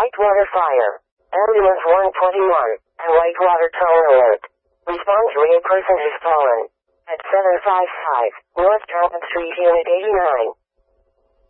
Whitewater Fire. Ambulance 121, and Whitewater Town Alert. Respond to a person has fallen. At 755, North Talbot Street, Unit 89.